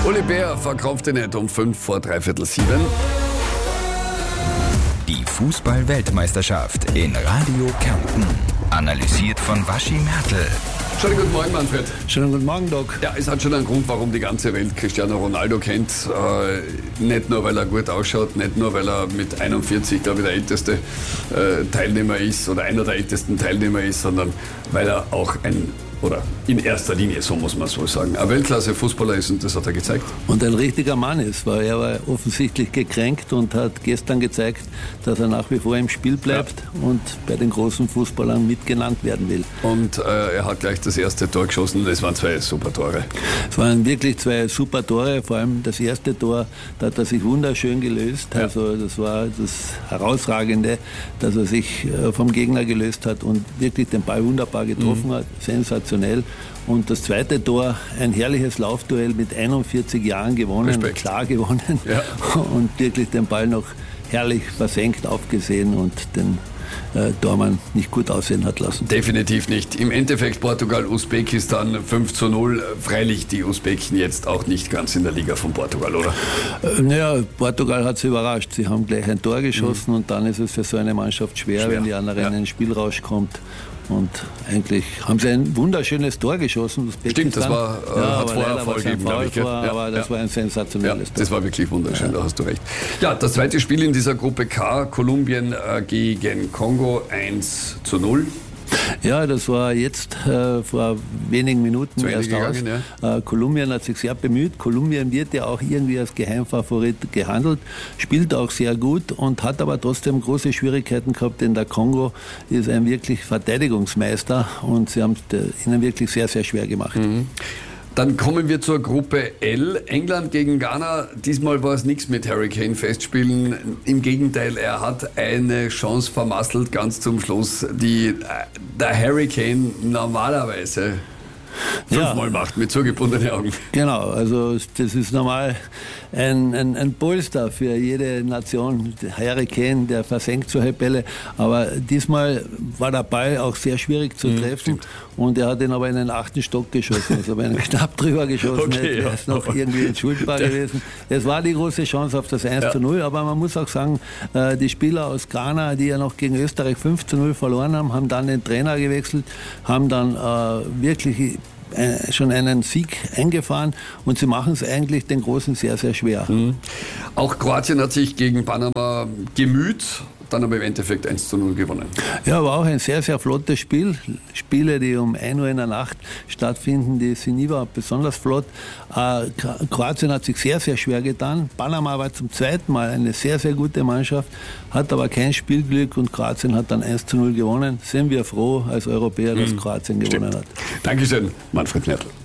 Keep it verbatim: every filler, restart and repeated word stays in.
Uli Bär verkauft ihn nicht um fünf vor dreiviertel sieben. Die Fußball-Weltmeisterschaft in Radio Kärnten. Analysiert von Waschi Mertl. Schönen guten Morgen, Manfred. Schönen guten Morgen, Doc. Ja, es hat schon einen Grund, warum die ganze Welt Cristiano Ronaldo kennt. Äh, nicht nur, weil er gut ausschaut, nicht nur, weil er mit einundvierzig, glaube ich, der älteste äh, Teilnehmer ist oder einer der ältesten Teilnehmer ist, sondern weil er auch ein, oder in erster Linie, so muss man so sagen, ein Weltklasse-Fußballer ist, und das hat er gezeigt. Und ein richtiger Mann ist, weil er war offensichtlich gekränkt und hat gestern gezeigt, dass er nach wie vor im Spiel bleibt ja. und bei den großen Fußballern mitgenannt werden will. Und äh, er hat gleich das erste Tor geschossen, das waren zwei super Tore. Es waren wirklich zwei super Tore, vor allem das erste Tor, da hat er sich wunderschön gelöst. Ja. Also das war das Herausragende, dass er sich vom Gegner gelöst hat und wirklich den Ball wunderbar getroffen mhm. hat, sensationell. Und das zweite Tor, ein herrliches Laufduell mit einundvierzig Jahren gewonnen, Respekt. klar gewonnen ja. und wirklich den Ball noch herrlich versenkt aufgesehen und den äh, Tormann nicht gut aussehen hat lassen. Definitiv nicht. Im Endeffekt Portugal, Usbekistan fünf zu null. Freilich die Usbeken jetzt auch nicht ganz in der Liga von Portugal, oder? Äh, naja, Portugal hat sie überrascht. Sie haben gleich ein Tor geschossen mhm. und dann ist es für so eine Mannschaft schwer, schwer. wenn die andere ja. in ein Spielrausch kommt. Und eigentlich haben sie ein wunderschönes Tor geschossen. Stimmt, das war, äh, ja, hat vorher Erfolg gegeben, glaube ich. Vor, ja, aber das ja. war ein sensationelles ja, Tor. Das war wirklich wunderschön, ja. da hast du recht. Ja, das zweite Spiel in dieser Gruppe K, Kolumbien äh, gegen Kongo, eins zu null. Ja, das war jetzt äh, vor wenigen Minuten erst aus. Ja. Äh, Kolumbien hat sich sehr bemüht. Kolumbien wird ja auch irgendwie als Geheimfavorit gehandelt, spielt auch sehr gut und hat aber trotzdem große Schwierigkeiten gehabt, denn der Kongo ist ein wirklich Verteidigungsmeister und sie haben es ihnen wirklich sehr, sehr schwer gemacht. Mhm. Dann kommen wir zur Gruppe L. England gegen Ghana. Diesmal war es nichts mit Harry Kane festspielen. Im Gegenteil, er hat eine Chance vermasselt ganz zum Schluss, die der Harry Kane normalerweise fünfmal ja. macht mit zugebundenen Augen. Genau, also das ist normal ein, ein, ein Polster für jede Nation. Harry Kane, der versenkt solche Bälle, aber diesmal war der Ball auch sehr schwierig zu treffen stimmt. und er hat ihn aber in den achten Stock geschossen, also wenn er knapp drüber geschossen okay, hätte, wäre es ja. noch irgendwie entschuldbar gewesen. Es war die große Chance auf das eins zu null, ja. aber man muss auch sagen, die Spieler aus Ghana, die ja noch gegen Österreich fünf zu null verloren haben, haben dann den Trainer gewechselt, haben dann äh, wirklich schon einen Sieg eingefahren und sie machen es eigentlich den Großen sehr, sehr schwer. Mhm. Auch Kroatien hat sich gegen Panama gemüht, dann aber im Endeffekt eins zu null gewonnen. Ja, war auch ein sehr, sehr flottes Spiel. Spiele, die um ein Uhr in der Nacht stattfinden, die sind nie besonders flott. Äh, Kroatien hat sich sehr, sehr schwer getan. Panama war zum zweiten Mal eine sehr, sehr gute Mannschaft, hat aber kein Spielglück und Kroatien hat dann eins zu null gewonnen. Sind wir froh als Europäer, dass mhm. Kroatien gewonnen Stimmt. hat. Dankeschön, Manfred Mertl.